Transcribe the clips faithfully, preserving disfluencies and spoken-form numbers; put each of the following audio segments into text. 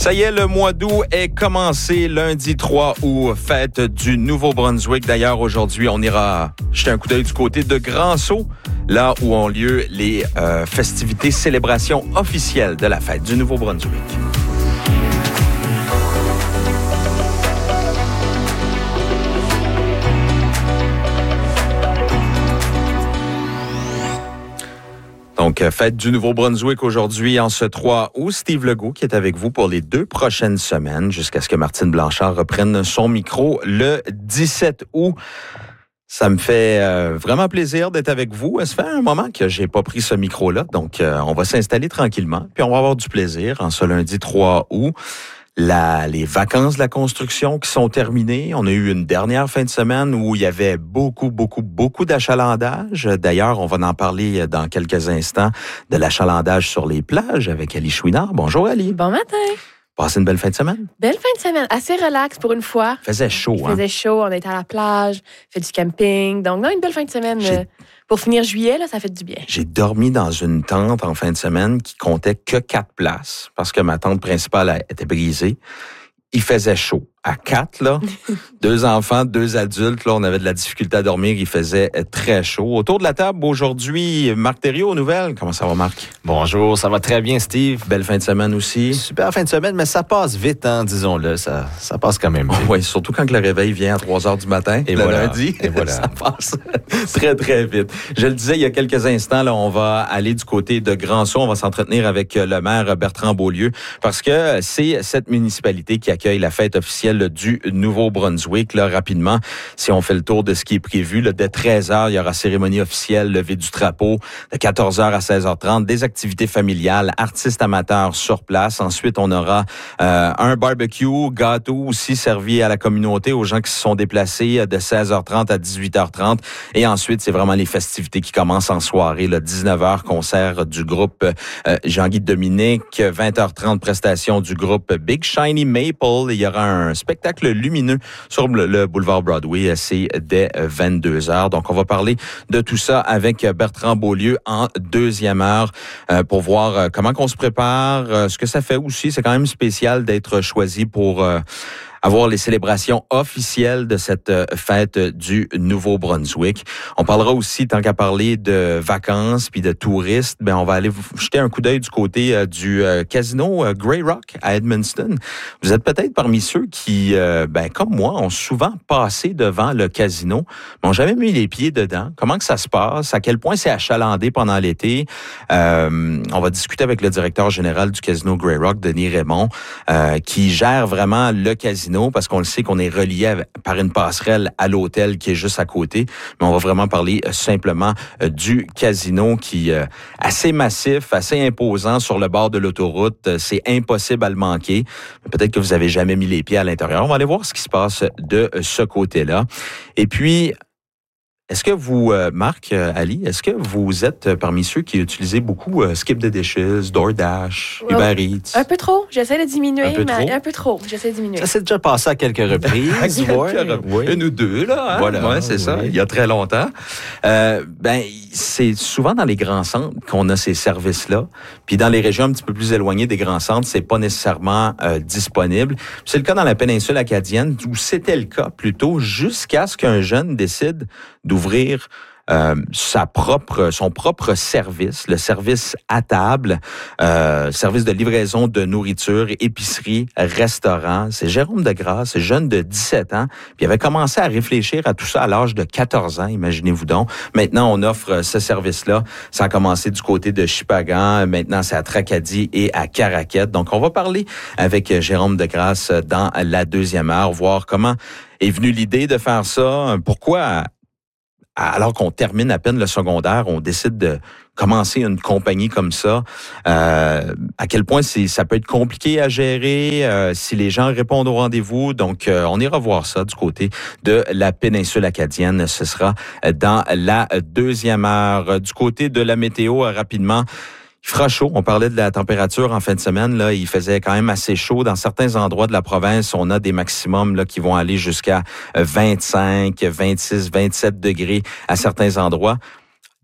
Ça y est, le mois d'août est commencé lundi trois août, fête du Nouveau-Brunswick. D'ailleurs, aujourd'hui, on ira jeter un coup d'œil du côté de Grand-Sault, là où ont lieu les euh, festivités, célébrations officielles de la fête du Nouveau-Brunswick. Donc, fête du Nouveau-Brunswick aujourd'hui en ce trois août. Steve Legault qui est avec vous pour les deux prochaines semaines jusqu'à ce que Martine Blanchard reprenne son micro le dix-sept août. Ça me fait euh, vraiment plaisir d'être avec vous. Ça fait un moment que j'ai pas pris ce micro-là, donc euh, on va s'installer tranquillement, puis on va avoir du plaisir en ce lundi trois août. La, les vacances de la construction qui sont terminées. On a eu une dernière fin de semaine où il y avait beaucoup, beaucoup, beaucoup d'achalandage. D'ailleurs, on va en parler dans quelques instants de l'achalandage sur les plages avec Ali Chouinard. Bonjour Ali. Bon matin. Passez une belle fin de semaine. Belle fin de semaine. Assez relax pour une fois. Il faisait chaud. Il hein? faisait chaud. On était à la plage, fait du camping. Donc, non, une belle fin de semaine. J'ai... Pour finir juillet, là, ça fait du bien. J'ai dormi dans une tente en fin de semaine qui comptait que quatre places parce que ma tente principale était brisée. Il faisait chaud. À quatre, là, deux enfants, deux adultes, là, on avait de la difficulté à dormir. Il faisait très chaud. Autour de la table, aujourd'hui, Marc Thériault aux nouvelles. Comment ça va, Marc? Bonjour, ça va très bien, Steve. Belle fin de semaine aussi. Super fin de semaine, mais ça passe vite, hein, disons-le. Ça, ça passe quand même vite. Oui, surtout quand le réveil vient à trois heures du matin, et le voilà, lundi. Et voilà. Ça passe très, très vite. Je le disais il y a quelques instants, là, on va aller du côté de Grand-Sault. On va s'entretenir avec le maire Bertrand Beaulieu parce que c'est cette municipalité qui accueille la fête officielle du Nouveau-Brunswick. Là, rapidement, si on fait le tour de ce qui est prévu, là, dès treize heures, il y aura cérémonie officielle, levée du drapeau. De quatorze heures à seize heures trente, des activités familiales, artistes amateurs sur place. Ensuite, on aura euh, un barbecue, gâteau aussi servi à la communauté, aux gens qui se sont déplacés de seize heures trente à dix-huit heures trente. Et ensuite, c'est vraiment les festivités qui commencent en soirée. Là, dix-neuf heures, concert du groupe euh, Jean-Guy Dominique. vingt heures trente, prestation du groupe Big Shiny Maple. Il y aura un spectacle lumineux sur le boulevard Broadway. C'est dès vingt-deux heures. Donc, on va parler de tout ça avec Bertrand Beaulieu en deuxième heure euh, pour voir euh, comment qu'on se prépare, euh, ce que ça fait aussi. C'est quand même spécial d'être choisi pour euh, avoir les célébrations officielles de cette fête du Nouveau-Brunswick. On parlera aussi, tant qu'à parler de vacances puis de touristes, ben on va aller jeter un coup d'œil du côté euh, du euh, casino euh, Grey Rock à Edmundston. Vous êtes peut-être parmi ceux qui, euh, ben comme moi, ont souvent passé devant le casino, mais n'ont jamais mis les pieds dedans. Comment que ça se passe? À quel point c'est achalandé pendant l'été? Euh, on va discuter avec le directeur général du casino Grey Rock, Denis Raymond, euh, qui gère vraiment le casino, parce qu'on le sait qu'on est relié par une passerelle à l'hôtel qui est juste à côté. Mais on va vraiment parler simplement du casino qui est assez massif, assez imposant sur le bord de l'autoroute. C'est impossible à le manquer. Peut-être que vous avez jamais mis les pieds à l'intérieur. On va aller voir ce qui se passe de ce côté-là. Et puis, est-ce que vous, euh, Marc, euh, Ali, est-ce que vous êtes parmi ceux qui utilisez beaucoup euh, Skip the Dishes, DoorDash, well, Uber Eats? Un peu trop. J'essaie de diminuer, un peu mais trop. un peu trop. J'essaie de diminuer. Ça s'est déjà passé à quelques reprises. quelques oui. Une ou deux, là. Hein? Voilà. Ouais, c'est oui. ça, il y a très longtemps. Euh, ben, c'est souvent dans les grands centres qu'on a ces services-là. Puis dans les régions un petit peu plus éloignées des grands centres, c'est pas nécessairement euh, disponible. C'est le cas dans la péninsule acadienne, où c'était le cas plutôt jusqu'à ce qu'un jeune décide d'ouvrir Euh, sa propre, son propre service, le service à table, euh, service de livraison de nourriture, épicerie, restaurant. C'est Jérôme Degrasse, jeune de dix-sept ans, puis il avait commencé à réfléchir à tout ça à l'âge de quatorze ans, imaginez-vous donc. Maintenant, on offre ce service-là. Ça a commencé du côté de Shippagan, maintenant c'est à Tracadie et à Caraquette. Donc, on va parler avec Jérôme Degrasse dans la deuxième heure, voir comment est venue l'idée de faire ça, pourquoi alors qu'on termine à peine le secondaire, on décide de commencer une compagnie comme ça. Euh, à quel point c'est, ça peut être compliqué à gérer euh, si les gens répondent au rendez-vous. Donc, euh, on ira voir ça du côté de la péninsule acadienne. Ce sera dans la deuxième heure. Du côté de la météo, rapidement, il fera chaud. On parlait de la température en fin de semaine. Là, il faisait quand même assez chaud. Dans certains endroits de la province, on a des maximums là, qui vont aller jusqu'à vingt-cinq, vingt-six, vingt-sept degrés à certains endroits.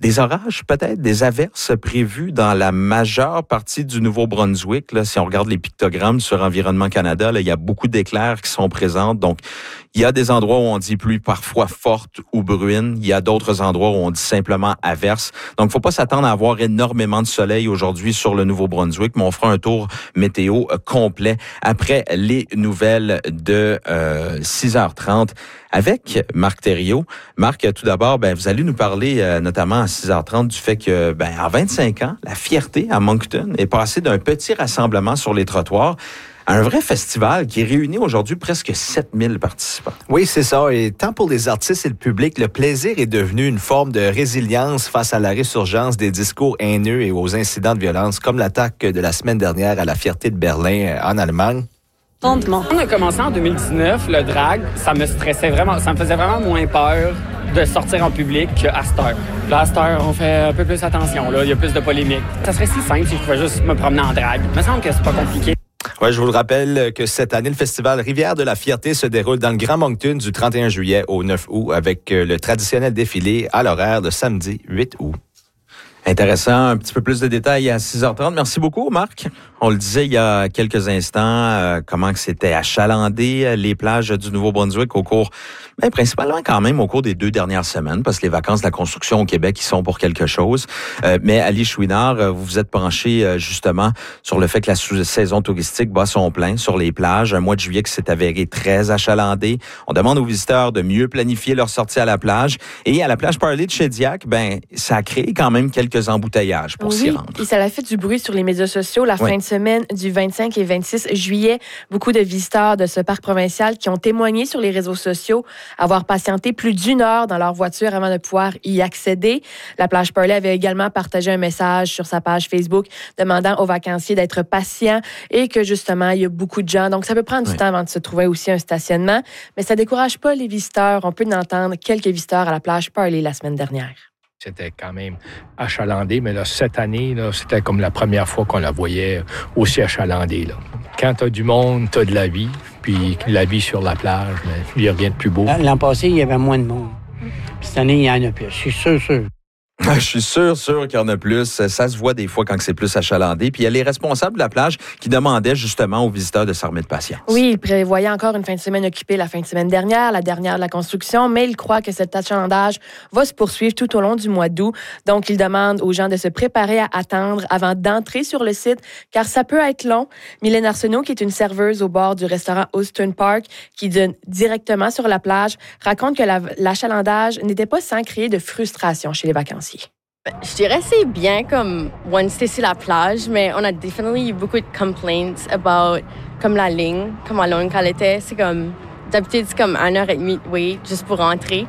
Des orages, peut-être, des averses prévues dans la majeure partie du Nouveau-Brunswick. Là, si on regarde les pictogrammes sur Environnement Canada, là, il y a beaucoup d'éclairs qui sont présents. Donc, il y a des endroits où on dit pluie parfois forte ou bruine. Il y a d'autres endroits où on dit simplement averse. Donc, faut pas s'attendre à avoir énormément de soleil aujourd'hui sur le Nouveau-Brunswick, mais on fera un tour météo complet après les nouvelles de euh, six heures trente avec Marc Thériault. Marc, tout d'abord, ben, vous allez nous parler euh, notamment à six heures trente du fait que, ben, en vingt-cinq ans, la fierté à Moncton est passée d'un petit rassemblement sur les trottoirs à un vrai festival qui réunit aujourd'hui presque sept mille participants. Oui, c'est ça. Et tant pour les artistes et le public, le plaisir est devenu une forme de résilience face à la résurgence des discours haineux et aux incidents de violence, comme l'attaque de la semaine dernière à la Fierté de Berlin en Allemagne. On a commencé en deux mille dix-neuf, le drag, ça me stressait vraiment, ça me faisait vraiment moins peur de sortir en public qu'à cette heure. Là, à cette heure, on fait un peu plus attention, là, il y a plus de polémiques. Ça serait si simple si je pouvais juste me promener en drag. Il me semble que c'est pas compliqué. Ouais, je vous le rappelle que cette année, le festival Rivière de la Fierté se déroule dans le Grand Moncton du trente et un juillet au neuf août avec le traditionnel défilé à l'horaire de samedi huit août. Intéressant. Un petit peu plus de détails à six heures trente. Merci beaucoup, Marc. On le disait il y a quelques instants, euh, comment que c'était achalandé les plages du Nouveau-Brunswick au cours, ben, principalement quand même au cours des deux dernières semaines, parce que les vacances de la construction au Québec, ils sont pour quelque chose. Euh, mais Ali Chouinard, vous vous êtes penché euh, justement sur le fait que la saison touristique bat son plein sur les plages. Un mois de juillet qui s'est avéré très achalandé. On demande aux visiteurs de mieux planifier leur sortie à la plage. Et à la plage Parley de Shediac, ben, ça a créé quand même quelques embouteillages pour oui, s'y rendre. Et ça a fait du bruit sur les médias sociaux la oui. fin de semaine du vingt-cinq et vingt-six juillet. Beaucoup de visiteurs de ce parc provincial qui ont témoigné sur les réseaux sociaux avoir patienté plus d'une heure dans leur voiture avant de pouvoir y accéder. La plage Parley avait également partagé un message sur sa page Facebook demandant aux vacanciers d'être patients et que justement, il y a beaucoup de gens. Donc, ça peut prendre oui. du temps avant de se trouver aussi un stationnement, mais ça ne décourage pas les visiteurs. On peut en entendre quelques visiteurs à la plage Parley la semaine dernière. C'était quand même achalandé, mais là, cette année, là, c'était comme la première fois qu'on la voyait aussi achalandée. Là. Quand tu as du monde, tu as de la vie, puis la vie sur la plage, il n'y a rien de plus beau. L'an passé, il y avait moins de monde. Puis cette année, il y en a plus. Je suis sûr, sûr. Je suis sûr, sûr qu'il y en a plus. Ça se voit des fois quand c'est plus achalandé. Puis il y a les responsables de la plage qui demandaient justement aux visiteurs de s'armer de patience. Oui, ils prévoyaient encore une fin de semaine occupée la fin de semaine dernière, la dernière de la construction, mais ils croient que cet achalandage va se poursuivre tout au long du mois d'août. Donc, ils demandent aux gens de se préparer à attendre avant d'entrer sur le site, car ça peut être long. Mylène Arsenault, qui est une serveuse au bord du restaurant Houston Park, qui donne directement sur la plage, raconte que la, l'achalandage n'était pas sans créer de frustration chez les vacanciers. Je dirais que c'est bien comme once t'es sur la plage, mais on a définitivement eu beaucoup de complaints about comme la ligne, comment longue qu'elle était. C'est comme d'habitude c'est comme une heure et demie de wait juste pour rentrer.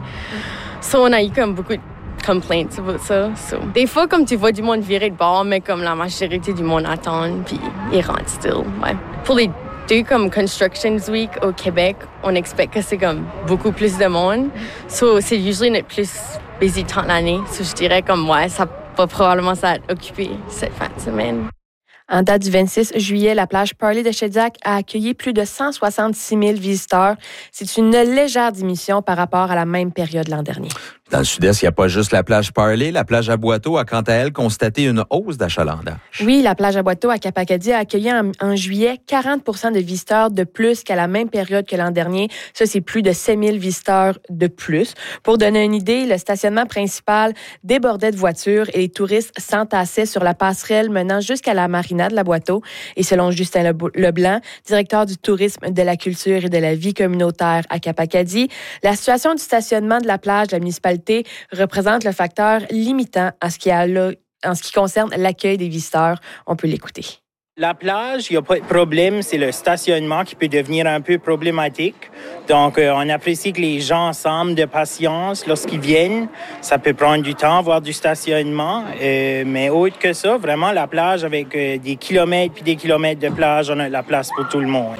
So on a eu comme beaucoup de complaints about ça. So, des fois comme tu vois du monde virer de bord, mais comme la majorité du monde attend puis ils rentrent still. Ouais. Pour les deux comme Construction Week au Québec, on expecte que c'est comme beaucoup plus de monde. So c'est usually notre plus busy temps de l'année. So, je dirais comme, ouais, ça va probablement s'être occupé cette fin de semaine. En date du vingt-six juillet, la plage Parley de Shediac a accueilli plus de cent soixante-six mille visiteurs. C'est une légère diminution par rapport à la même période l'an dernier. Dans le sud-est, il n'y a pas juste la plage Parley. La plage Aboiteau a, quant à elle, constaté une hausse d'achalandage. Oui, la plage Aboiteau à Cap-Acadie a accueilli en, en juillet quarante pour cent de visiteurs de plus qu'à la même période que l'an dernier. Ça, c'est plus de sept mille visiteurs de plus. Pour donner une idée, le stationnement principal débordait de voitures et les touristes s'entassaient sur la passerelle menant jusqu'à la marina de l'Aboiteau. Et selon Justin Leblanc, directeur du tourisme, de la culture et de la vie communautaire à Cap-Acadie, la situation du stationnement de la plage de la municipalité représente le facteur limitant à ce qui a là, en ce qui concerne l'accueil des visiteurs. On peut l'écouter. La plage, il n'y a pas de problème, c'est le stationnement qui peut devenir un peu problématique. Donc, euh, on apprécie que les gens semblent de patience lorsqu'ils viennent. Ça peut prendre du temps, voir du stationnement. Euh, mais autre que ça, vraiment, la plage, avec euh, des kilomètres puis des kilomètres de plage, on a de la place pour tout le monde.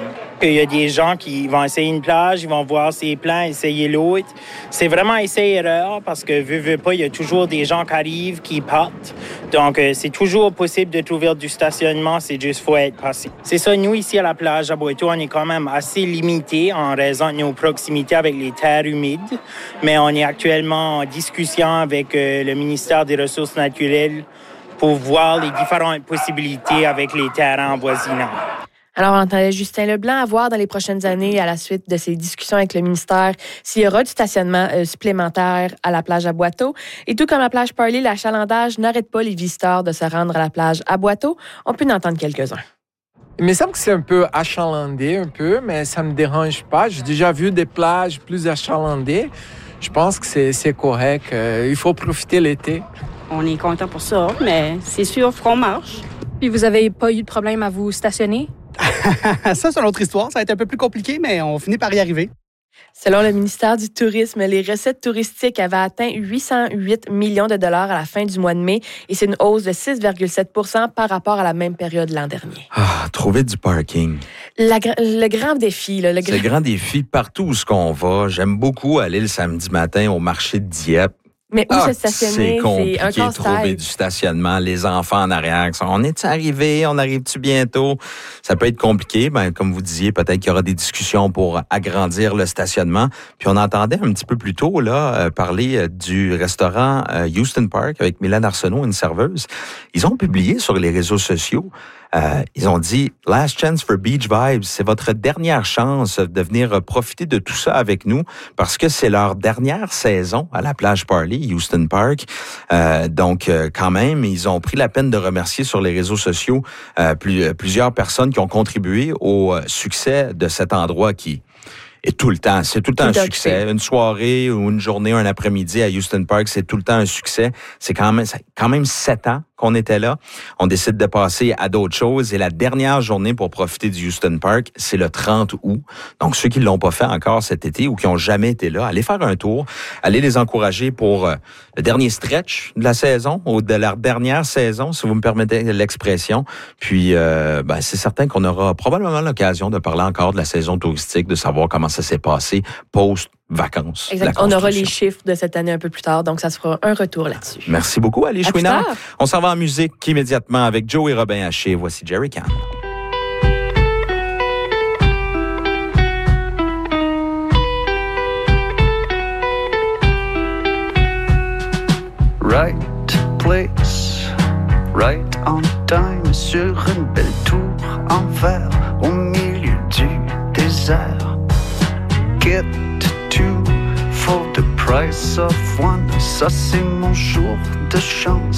qu'il y a des gens qui vont essayer une plage, ils vont voir ses plans, essayer l'autre. C'est vraiment essai-erreur parce que, veux, veux pas, il y a toujours des gens qui arrivent, qui partent. Donc, euh, c'est toujours possible de trouver du stationnement, c'est juste faut être patient. C'est ça, nous, ici à la plage à Boiteau, on est quand même assez limité en raison de nos proximités avec les terres humides, mais on est actuellement en discussion avec euh, le ministère des Ressources naturelles pour voir les différentes possibilités avec les terrains avoisinants. Alors, on entendait Justin Leblanc à voir dans les prochaines années, à la suite de ces discussions avec le ministère, s'il y aura du stationnement euh, supplémentaire à la plage à Boiteau. Et tout comme la plage Parley, l'achalandage n'arrête pas les visiteurs de se rendre à la plage à Boiteau. On peut en entendre quelques-uns. Il me semble que c'est un peu achalandé, un peu, mais ça ne me dérange pas. J'ai déjà vu des plages plus achalandées. Je pense que c'est, c'est correct. Euh, il faut profiter l'été. On est content pour ça, mais c'est sûr qu'on marche. Puis vous avez pas eu de problème à vous stationner? Ça, c'est une autre histoire. Ça a été un peu plus compliqué, mais on finit par y arriver. Selon le ministère du Tourisme, les recettes touristiques avaient atteint huit cent huit millions de dollars à la fin du mois de mai et c'est une hausse de six virgule sept pour cent par rapport à la même période l'an dernier. Ah, trouver du parking. La, le grand défi. Là, le C'est le grand défi partout où ce qu'on va. J'aime beaucoup aller le samedi matin au marché de Dieppe. Mais où ah, se stationner, c'est compliqué c'est un de trouver du stationnement. Les enfants en arrière, on est-tu arrivé? On arrive-tu bientôt? Ça peut être compliqué. Ben, comme vous disiez, peut-être qu'il y aura des discussions pour agrandir le stationnement. Puis on entendait un petit peu plus tôt là euh, parler euh, du restaurant euh, Houston Park avec Mylène Arsenault, une serveuse. Ils ont publié sur les réseaux sociaux. Euh, ils ont dit « Last chance for beach vibes », c'est votre dernière chance de venir profiter de tout ça avec nous parce que c'est leur dernière saison à la plage Parley, Houston Park. Euh, donc, euh, quand même, ils ont pris la peine de remercier sur les réseaux sociaux euh, plus, plusieurs personnes qui ont contribué au succès de cet endroit qui... Et tout le temps, c'est tout le temps tout un succès. Une soirée ou une journée, un après-midi à Houston Park, c'est tout le temps un succès. C'est quand même, c'est quand même sept ans qu'on était là. On décide de passer à d'autres choses. Et la dernière journée pour profiter du Houston Park, c'est le trente août. Donc, ceux qui ne l'ont pas fait encore cet été ou qui n'ont jamais été là, allez faire un tour. Allez les encourager pour euh, le dernier stretch de la saison ou de leur dernière saison, si vous me permettez l'expression. Puis, euh, ben, c'est certain qu'on aura probablement l'occasion de parler encore de la saison touristique, de savoir comment ça s'est passé post-vacances. Exact. On aura les chiffres de cette année un peu plus tard, donc ça se fera un retour là-dessus. Merci beaucoup, Ali Chouinard. On s'en va en musique immédiatement avec Joe et Robin Haché. Voici Jerry Can. Right place, right on time, sur une belle tour en verre au milieu du désert. Get two for the price of one, ça c'est mon jour de chance.